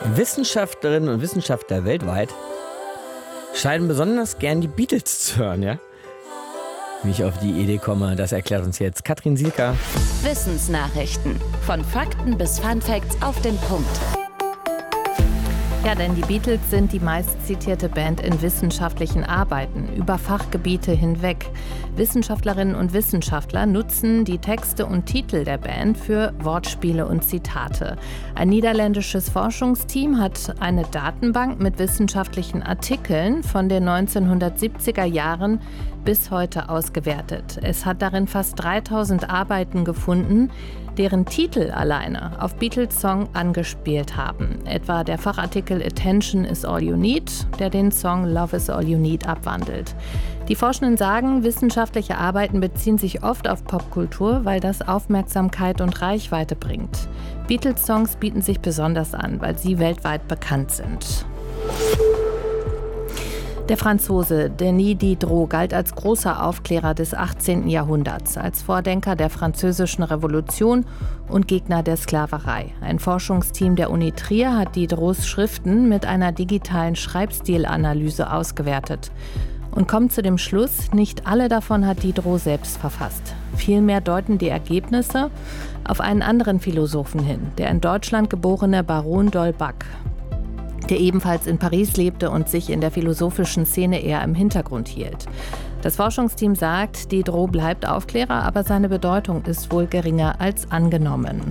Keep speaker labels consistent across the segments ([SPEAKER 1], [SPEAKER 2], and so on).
[SPEAKER 1] Wissenschaftlerinnen und Wissenschaftler weltweit scheinen besonders gern die Beatles zu hören, ja? Wie ich auf die Idee komme, das erklärt uns jetzt Katrin Sielka.
[SPEAKER 2] Wissensnachrichten. Von Fakten bis Funfacts auf den Punkt.
[SPEAKER 3] Ja, denn die Beatles sind die meistzitierte Band in wissenschaftlichen Arbeiten, über Fachgebiete hinweg. Wissenschaftlerinnen und Wissenschaftler nutzen die Texte und Titel der Band für Wortspiele und Zitate. Ein niederländisches Forschungsteam hat eine Datenbank mit wissenschaftlichen Artikeln von den 1970er Jahren bis heute ausgewertet. Es hat darin fast 3000 Arbeiten gefunden, deren Titel alleine auf Beatles-Song angespielt haben. Etwa der Fachartikel Attention is all you need, der den Song Love is all you need abwandelt. Die Forschenden sagen, wissenschaftliche Arbeiten beziehen sich oft auf Popkultur, weil das Aufmerksamkeit und Reichweite bringt. Beatles-Songs bieten sich besonders an, weil sie weltweit bekannt sind. Der Franzose Denis Diderot galt als großer Aufklärer des 18. Jahrhunderts, als Vordenker der Französischen Revolution und Gegner der Sklaverei. Ein Forschungsteam der Uni Trier hat Diderots Schriften mit einer digitalen Schreibstilanalyse ausgewertet und kommt zu dem Schluss, nicht alle davon hat Diderot selbst verfasst. Vielmehr deuten die Ergebnisse auf einen anderen Philosophen hin, der in Deutschland geborene Baron d'Holbach, der ebenfalls in Paris lebte und sich in der philosophischen Szene eher im Hintergrund hielt. Das Forschungsteam sagt, Diderot bleibt Aufklärer, aber seine Bedeutung ist wohl geringer als angenommen.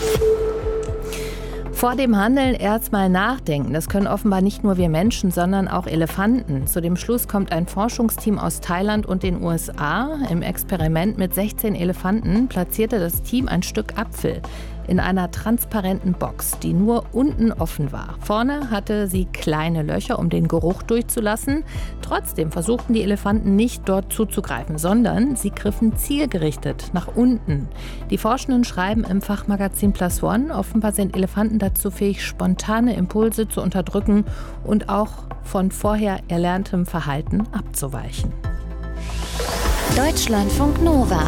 [SPEAKER 3] Vor dem Handeln erstmal nachdenken. Das können offenbar nicht nur wir Menschen, sondern auch Elefanten. Zu dem Schluss kommt ein Forschungsteam aus Thailand und den USA. Im Experiment mit 16 Elefanten platzierte das Team ein Stück Apfel in einer transparenten Box, die nur unten offen war. Vorne hatte sie kleine Löcher, um den Geruch durchzulassen. Trotzdem versuchten die Elefanten nicht dort zuzugreifen, sondern sie griffen zielgerichtet nach unten. Die Forschenden schreiben im Fachmagazin Plus One, offenbar sind Elefanten dazu fähig, spontane Impulse zu unterdrücken und auch von vorher erlerntem Verhalten abzuweichen.
[SPEAKER 2] Deutschlandfunk Nova